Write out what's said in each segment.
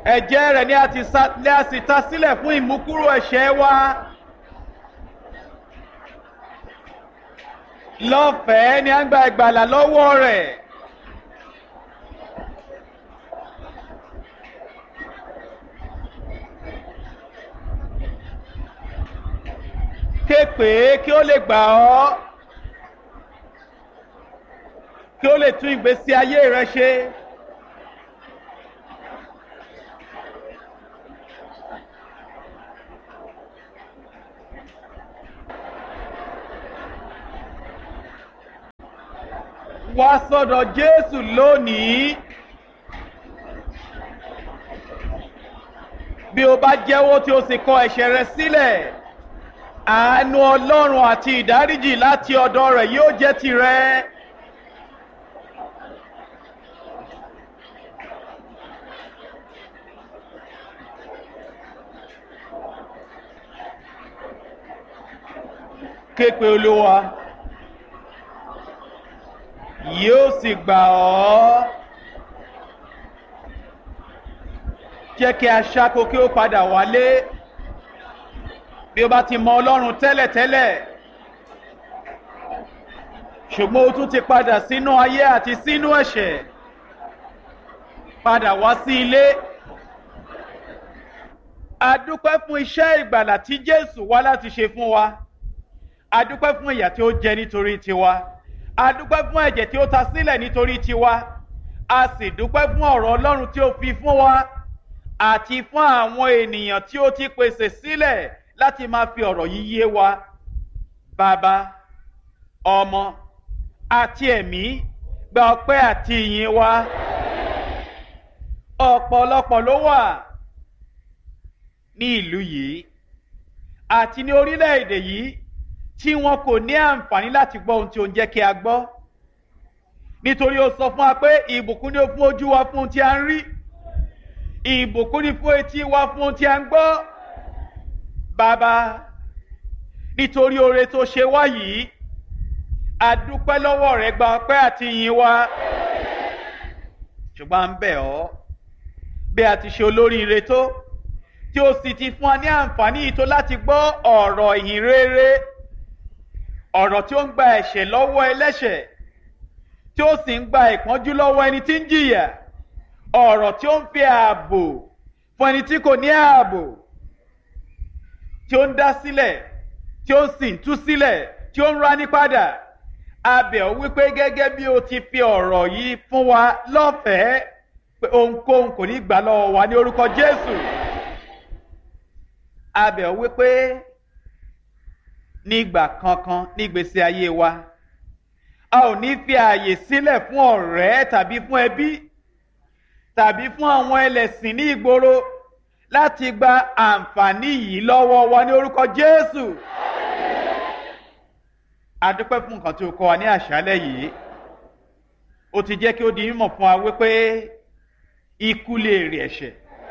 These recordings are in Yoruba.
ẹ̀jẹ̀ rẹ̀ ni a sì ta sílẹ̀ fún ìmúkúrò ẹ̀ṣẹ̀ wa. Lọ́fẹ̀ẹ́ ni a ń gba ìgbàlà lọ́wọ́ rẹ̀. Ké pè é kí ó lè gbà ọ́, kí ó lè tún ìgbésí ayé rẹ ṣe. Wá sọ́dọ̀ Jésù lónìí. Bí o bá jẹ́wọ́ tí o sì kọ ẹ̀ṣẹ̀ rẹ sílẹ̀, àánú Ọlọ́run àti ìdáríjì láti ọ̀dọ̀ rẹ̀ yóò jẹ́ tìrẹ. Ké pe Olúwa, yóò sì gbà ọ́. Jẹ́ kí aṣáko kí ó padà wálé. Bí o bá ti mọ Ọlọ́run tẹ́lẹ̀tẹ́lẹ̀, ṣùgbọ́n o tún ti padà sínú ayé àti sínú ẹ̀ṣẹ̀, padà wá sí ilé. A dúpẹ́ fún iṣẹ́ ìgbàlà tí Jésù wá láti ṣe fún wa. A dúpẹ́ fún ìyà tí ó jẹ nítorí tiwa. A dúpẹ́ fún ẹ̀jẹ̀ tí ó ta sílẹ̀ nítorí tiwa. A sì dúpẹ́ fún ọ̀rọ̀ Ọlọ́run tí ó fi fún wa àti fún àwọn ènìyàn tí ó ti pèsè sílẹ̀ láti máa fi ọ̀rọ̀ yìí yé wa. Bàbá, Ọmọ àti Ẹ̀mí, gba ọpẹ́ àti ìyìn wa. Ọ̀pọ̀lọpọ̀ ló wà ní ìlú yìí àti ní orílẹ̀-èdè yìí tí wọn kò ní àǹfààní láti gbọ́ ohun tí ó ń jẹ́ kí a gbọ́. Nítorí ó sọ fún wa pé ìbùkún ni ó fún ojú wa fún ohun tí a ń rí, ìbùkún ni fún etí wa fún ohun tí a ń gbọ́. Bàbá, nítorí oore tó ṣe wá yìí, a dúpẹ́ lọ́wọ́ rẹ, gba ọpẹ́ àti ìyìn wa. Ṣùgbọ́n à ń bẹ̀ ọ́, bí a ti ṣe olóríire tó, tí ó sì ti fún wa ní àǹfààní yìí tó láti gbọ́ ọ̀rọ̀ ìyìn rere, ọ̀rọ̀ tí ó ń gba ẹ̀ṣẹ̀ lọ́wọ́ ẹlẹ́ṣẹ̀, tí ó sì ń gba ìpọ́njú lọ́wọ́ ẹni tí ń jìyà, ọ̀rọ̀ tí ó ń fi ààbò fún ẹni tí kò ní ààbò, tí ó ń dá sílẹ̀, tí ó sì ń tú sílẹ̀, tí ó ń rání padà. A bẹ̀ ọ́ wípé gẹ́gẹ́ bí o ti fi ọ̀rọ̀ yìí fún wa lọ́fẹ̀ẹ́, pé ohunkóhun kò ní gbà lọ́wọ́ wa ní orúkọ Jésù. A bẹ̀ ọ́ wípé nígbà kankan nígbésí ayé wa, a ò ní fi ààyè sílẹ̀ fún ọ̀rẹ́ tàbí fún ẹbí tàbí fún àwọn ẹlẹ́sìn ní ìgboro láti gba àǹfààní yìí lọ́wọ́ wa ní orúkọ Jésù. A dúpẹ́ fún nǹkan tí o kọ́ wa ní àṣálẹ́ yìí. O ti jẹ́ kí ó di mímọ̀ fún wa wípé ikú lè èrè ẹ̀ṣẹ̀.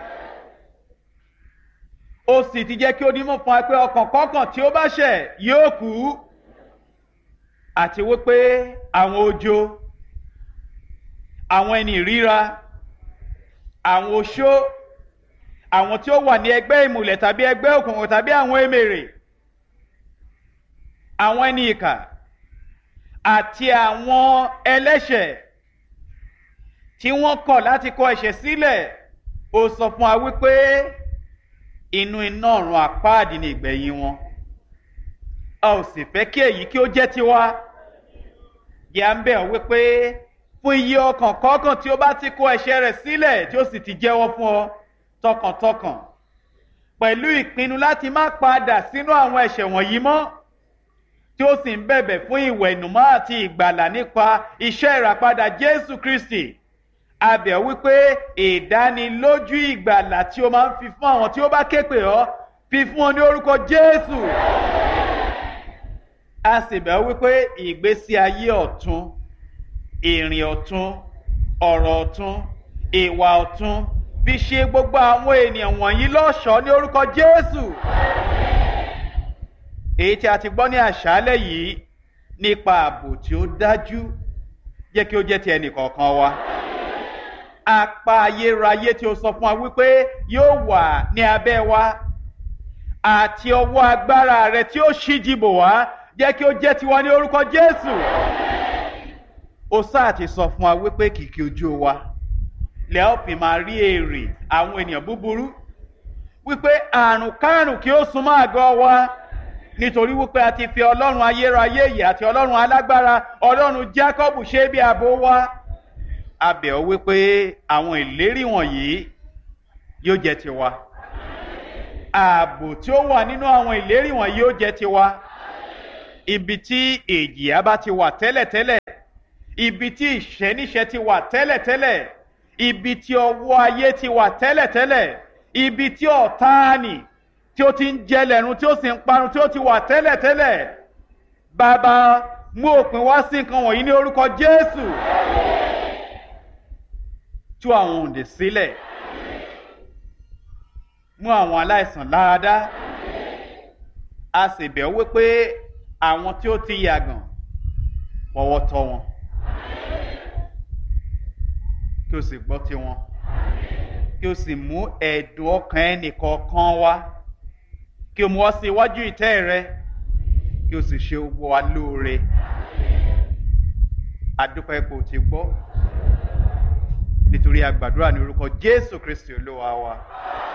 Ó sì ti jẹ́ kí ó di mímọ̀ fún wa pé ọkàn kọ́kàn tí ó bá ṣẹ̀ yóò kú. Àti wípé àwọn ojo, àwọn ẹni ìríra, àwọn oṣó, àwọn tí ó wà ní ẹgbẹ́ ìmùlẹ̀ tàbí ẹgbẹ́ òkùnkùn tàbí àwọn èmèrè, àwọn ẹni ìkà àti àwọn ẹlẹ́ṣẹ̀ tí wọ́n kọ̀ láti kọ ẹ̀ṣẹ̀ sílẹ̀, ó sọ fún wa wípé inú iná ọ̀run àpáàdì ni ìgbẹ̀yìn wọn. A ò sì fẹ́ kí èyí kí ó jẹ́ tiwa. Yà ń bẹ̀ ọ́ wípé fún iye ọkàn kọ̀ọ̀kan tí ó bá ti kọ ẹ̀ṣẹ̀ rẹ̀ sílẹ̀ tí ó sì ti jẹ́wọ́ fún ọ tọkàntọkàn, pẹ̀lú ìpinnu láti má padà sínú àwọn ẹ̀ṣẹ̀ wọ̀nyí mọ́, tí ó sì ń bẹ̀bẹ̀ fún ìwẹ̀nùmọ́ àti ìgbàlà nípa iṣẹ́ ìràpadà Jésù Kristi. A bẹ̀ ọ́ wípé ìdánilójú ìgbàlà tí ó máa ń fi fún àwọn tí ó bá ké pè ọ́, fi fún ọ ní orúkọ Jésù. A sì bẹ̀ ọ́ wípé ìgbésí ayé ọ̀tun, ìrìn ọ̀tun, ọ̀rọ̀ ọ̀tun, ìwà ọ̀tun, fi ṣe gbogbo àwọn ènìyàn wọ̀nyí lọ́ṣọ̀ọ́ ní orúkọ Jésù. Èyí tí a ti gbọ́ ní àṣálẹ́ yìí nípa ààbò tí ó dájú, jẹ́ kí ó jẹ́ ti ẹnì kọ̀ọ̀kan wa. apá ayérayé tí o sọ fún wa wípé yóò wà ní abẹ́ wa àti ọwọ́ agbára rẹ tí ó ṣíji bò wá jẹ́ kí ó jẹ́ tiwa ní orúkọ Jésù. O sáà ti sọ fún wa wípé kìkì ojú wa lẹ́ ó fi máa rí èrè àwọn ènìyàn búburú, wípé àrùn kárùn kí ó súnmọ́ àgọ́ wa, nítorí wípé a ti fi Ọlọ́run ayérayé yìí àti Ọlọ́run alágbára, Ọlọ́run Jákọ́bù ṣe bí ààbò wa. A bẹ̀ ọ́ wípé àwọn ìlérí wọ̀nyí yóò jẹ́ tiwa. Ààbò tí ó wà nínú àwọn ìlérí wọ̀nyí yóò jẹ́ tiwa. Ibi tí èjìyà bá ti wà tẹ́lẹ̀tẹ́lẹ̀, ibi tí ìṣẹ́níṣẹ́ ti wà tẹ́lẹ̀tẹ́lẹ̀, ibi tí ọwọ́ ayé ti wà tẹ́lẹ̀tẹ́lẹ̀, ibi tí ọ̀táànì tí ó ti ń jẹlẹ̀run tí ó sì ń parun tí ó ti wà tẹ́lẹ̀tẹ́lẹ̀. Bàbá, mú òpin wá sí nǹkan wọ̀nyí ní orúkọ Jésù. Tú àwọn òǹdè sílẹ̀, mú àwọn aláìsàn láradá. A sì bẹ̀ ọ́ wípé àwọn tí ó ti yàgàn fọwọ́ tọ́ wọn, kí o sì gbọ́ tiwọn, kí o sì mú ẹ̀dùn ọkàn ẹnìkọ̀ọ̀kan wá, kí o mú ọ sí iwájú ìtẹ́ rẹ, kí o sì ṣe gbogbo wa lóore. Adúpẹ́ pé o ti gbọ́, nítorí a gbàdúrà ní orúkọ Jésù Kristi Olúwa wa.